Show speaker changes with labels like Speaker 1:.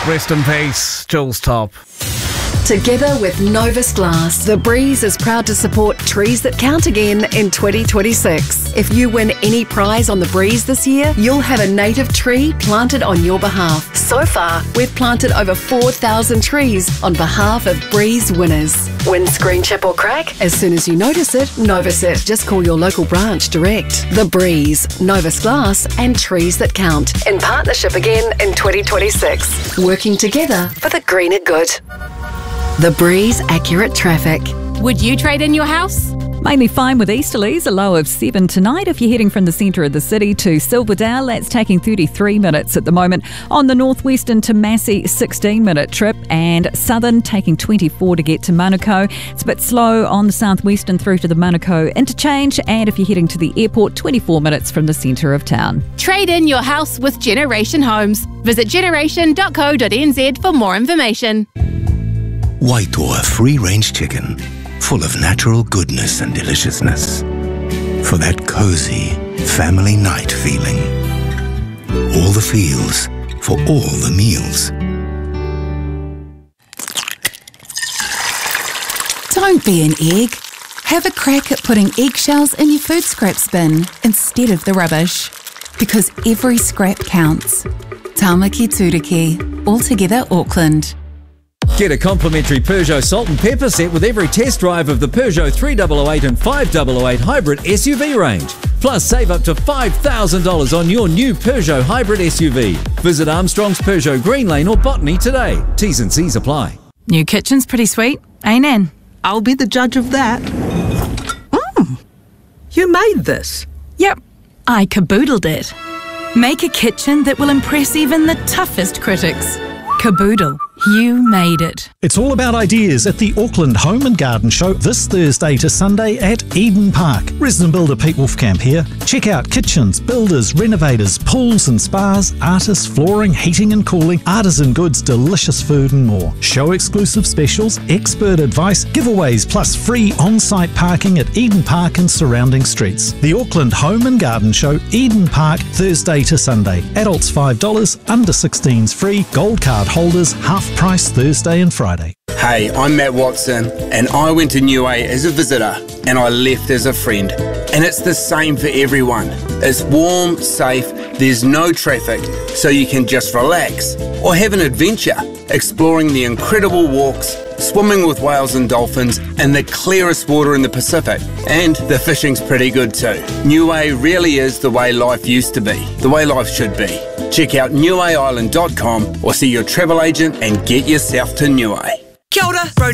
Speaker 1: Rest in peace, Jules Top.
Speaker 2: Together with Novus Glass, The Breeze is proud to support Trees That Count again in 2026. If you win any prize on The Breeze this year, you'll have a native tree planted on your behalf. So far, we've planted over 4,000 trees on behalf of Breeze winners. Windscreen chip or crack? As soon as you notice it, Novus it. Just call your local branch direct. The Breeze, Novus Glass and Trees That Count. In partnership again in 2026. Working together for the greener good. The Breeze Accurate Traffic.
Speaker 3: Would you trade in your house?
Speaker 4: Mainly fine with easterlies, a low of 7 tonight. If you're heading from the centre of the city to Silverdale, that's taking 33 minutes at the moment. On the northwestern to Massey, 16-minute trip, and southern taking 24 to get to Manukau. It's a bit slow on the southwestern through to the Manukau interchange, and if you're heading to the airport, 24 minutes from the centre of town.
Speaker 3: Trade in your house with Generation Homes. Visit generation.co.nz for more information.
Speaker 5: Waitoa free-range chicken, full of natural goodness and deliciousness. For that cozy family night feeling. All the feels for all the meals.
Speaker 6: Don't be an egg. Have a crack at putting eggshells in your food scraps bin instead of the rubbish. Because every scrap counts. Tamaki Turiki, Altogether Auckland.
Speaker 7: Get a complimentary Peugeot salt and pepper set with every test drive of the Peugeot 3008 and 5008 hybrid SUV range. Plus, save up to $5,000 on your new Peugeot hybrid SUV. Visit Armstrong's Peugeot Green Lane or Botany today. T's and C's apply.
Speaker 8: New kitchen's pretty sweet, ain't Nan?
Speaker 9: I'll be the judge of that. You made this?
Speaker 8: Yep, I caboodled it. Make a kitchen that will impress even the toughest critics. Caboodle. You made it.
Speaker 10: It's all about ideas at the Auckland Home and Garden Show this Thursday to Sunday at Eden Park. Resident builder Pete Wolfcamp here. Check out kitchens, builders, renovators, pools and spas, artists, flooring, heating and cooling, artisan goods, delicious food and more. Show exclusive specials, expert advice, giveaways plus free on-site parking at Eden Park and surrounding streets. The Auckland Home and Garden Show, Eden Park, Thursday to Sunday. Adults $5, under 16s free, gold card holders half price Thursday and Friday.
Speaker 11: Hey, I'm Matt Watson, and I went to Niue as a visitor, and I left as a friend. And it's the same for everyone. It's warm, safe, there's no traffic, so you can just relax or have an adventure, exploring the incredible walks, swimming with whales and dolphins, and the clearest water in the Pacific. And the fishing's pretty good too. Niue really is the way life used to be, the way life should be. Check out niueisland.com or see your travel agent and get yourself to Niue.
Speaker 9: Kia ora, Brodie